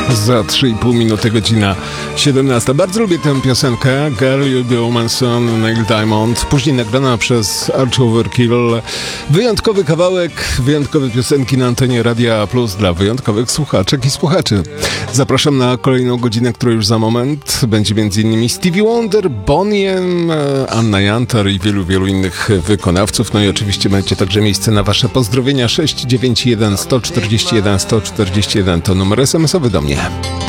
Za 3,5 minuty, godzina 17. Bardzo lubię tę piosenkę. Girl, You Be Manson, Neil Diamond. Później nagrana przez Arch Overkill. Wyjątkowy kawałek, wyjątkowe piosenki na antenie Radia Plus dla wyjątkowych słuchaczek i słuchaczy. Zapraszam na kolejną godzinę, która już za moment będzie m.in. Stevie Wonder, Bonnie M, Anna Jantar i wielu innych wykonawców. No i oczywiście będzie także miejsce na wasze pozdrowienia. 691 141 141 to numer SMS-owy do mnie.